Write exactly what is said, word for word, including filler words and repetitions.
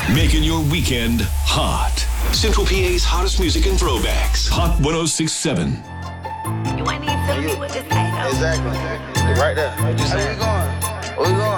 Making your weekend hot. Central P A's hottest music and throwbacks. Hot one oh six point seven. You ain't even telling me what to say, though. Exactly. Right there. What you saying? Where we going? Where we going?